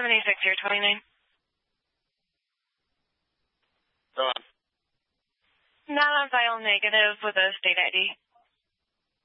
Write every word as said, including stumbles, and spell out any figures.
seventy-six zero twenty-nine. Go on. Not on file, negative with a state I D.